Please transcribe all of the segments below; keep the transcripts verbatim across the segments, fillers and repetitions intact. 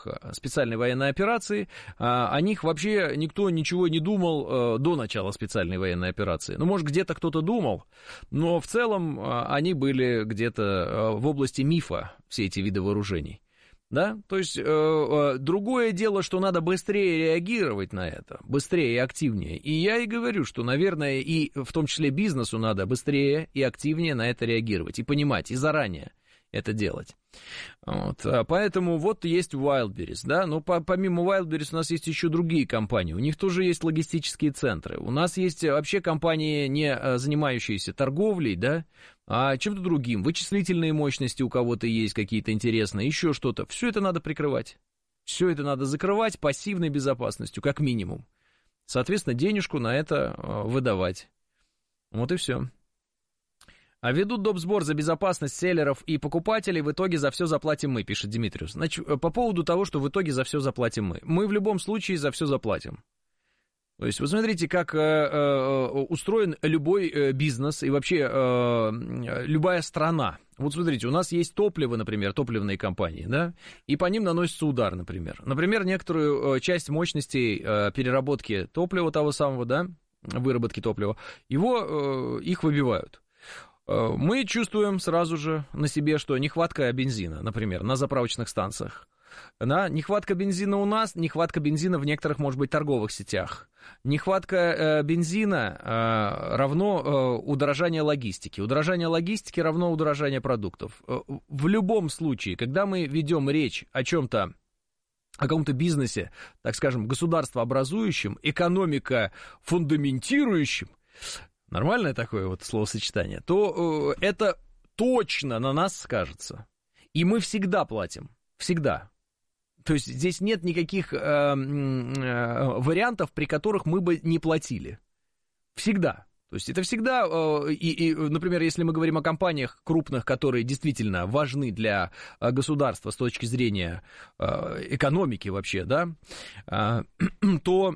рамках специальной военной операции. О них вообще никто ничего не думал до начала специальной военной операции. Ну, может, где-то кто-то думал, но в целом они были где-то в области мифа, все эти виды вооружений. Да, то есть э, э, другое дело, что надо быстрее реагировать на это, быстрее и активнее. И я и говорю, что, наверное, и в том числе бизнесу надо быстрее и активнее на это реагировать, и понимать, и заранее это делать. Вот. Поэтому вот есть Wildberries, да, но по, помимо Wildberries у нас есть еще другие компании, у них тоже есть логистические центры, у нас есть вообще компании, не занимающиеся торговлей, да, а чем-то другим, вычислительные мощности у кого-то есть какие-то интересные, еще что-то, все это надо прикрывать, все это надо закрывать пассивной безопасностью, как минимум, соответственно, денежку на это выдавать, вот и все. А ведут доп. Сбор за безопасность селлеров и покупателей, в итоге за все заплатим мы, пишет Димитриус. Значит, по поводу того, что в итоге за все заплатим мы. Мы в любом случае за все заплатим. То есть вы смотрите, как э, э, устроен любой э, бизнес и вообще э, любая страна. Вот смотрите, у нас есть топливо, например, топливные компании, да, и по ним наносится удар, например. Например, некоторую э, часть мощностей э, переработки топлива того самого, да, выработки топлива, его, э, их выбивают. Мы чувствуем сразу же на себе, что нехватка бензина, например, на заправочных станциях. Да, нехватка бензина у нас, нехватка бензина в некоторых, может быть, торговых сетях. Нехватка э, бензина э, равно э, удорожание логистики. Удорожание логистики равно удорожание продуктов. Э, в любом случае, когда мы ведем речь о чем-то, о каком-то бизнесе, так скажем, государствообразующем, экономика фундаментирующем, нормальное такое вот словосочетание, то э, это точно на нас скажется. И мы всегда платим. Всегда. То есть здесь нет никаких э, э, вариантов, при которых мы бы не платили. Всегда. То есть это всегда, э, и, и, например, если мы говорим о компаниях крупных, которые действительно важны для э, государства с точки зрения э, экономики вообще, да, э, то...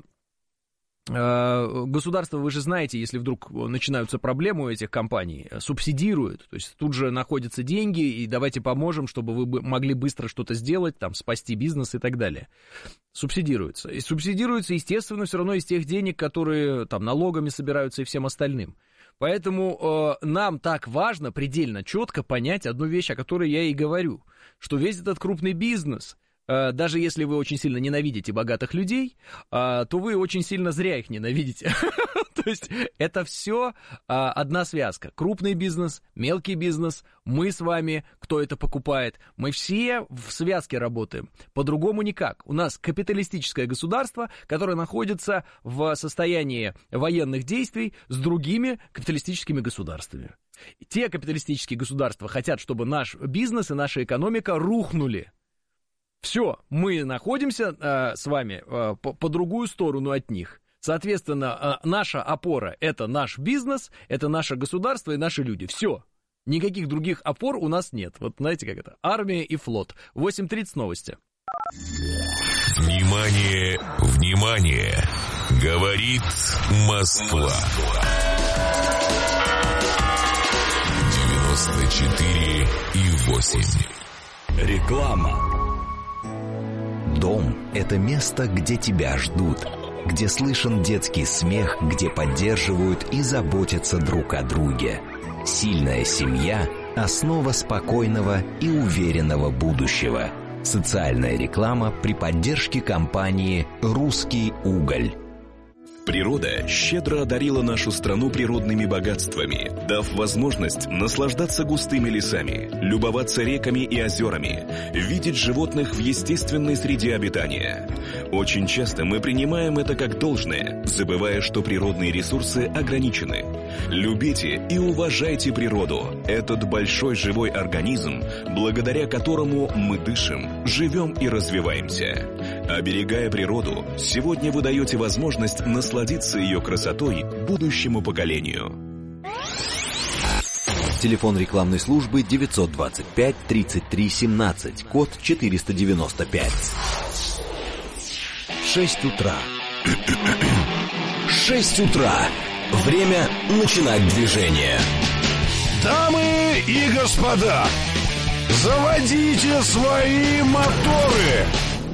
Государство, вы же знаете, если вдруг начинаются проблемы у этих компаний, субсидируют, то есть тут же находятся деньги, и давайте поможем, чтобы вы могли быстро что-то сделать, там, спасти бизнес и так далее. Субсидируются. И субсидируются, естественно, все равно из тех денег, которые там налогами собираются и всем остальным. Поэтому э, нам так важно предельно четко понять одну вещь, о которой я и говорю, что весь этот крупный бизнес... Даже если вы очень сильно ненавидите богатых людей, то вы очень сильно зря их ненавидите. То есть это все одна связка. Крупный бизнес, мелкий бизнес, мы с вами, кто это покупает, мы все в связке работаем. По-другому никак. У нас капиталистическое государство, которое находится в состоянии военных действий с другими капиталистическими государствами. Те капиталистические государства хотят, чтобы наш бизнес и наша экономика рухнули. Все, мы находимся э, с вами э, по, по другую сторону от них. Соответственно, э, наша опора – это наш бизнес, это наше государство и наши люди. Все. Никаких других опор у нас нет. Вот знаете, как это? Армия и флот. восемь тридцать новости. Внимание, внимание! Говорит Москва. девяносто четыре и восемь. Реклама. Дом – это место, где тебя ждут, где слышен детский смех, где поддерживают и заботятся друг о друге. Сильная семья – основа спокойного и уверенного будущего. Социальная реклама при поддержке компании «Русский уголь». Природа щедро одарила нашу страну природными богатствами, дав возможность наслаждаться густыми лесами, любоваться реками и озерами, видеть животных в естественной среде обитания. Очень часто мы принимаем это как должное, забывая, что природные ресурсы ограничены. Любите и уважайте природу, этот большой живой организм, благодаря которому мы дышим, живем и развиваемся. Оберегая природу, сегодня вы даете возможность насладиться ее красотой будущему поколению. Телефон рекламной службы девятьсот двадцать пять тридцать три семнадцать, код четыреста девяносто пять. Шесть утра. Шесть утра. Время начинать движение. Дамы и господа, заводите свои моторы.